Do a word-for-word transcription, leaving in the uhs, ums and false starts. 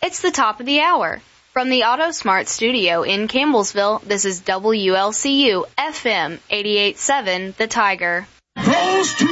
It's the top of the hour. From the AutoSmart studio in Campbellsville, this is W L C U F M eighty-eight point seven, The Tiger. Goes to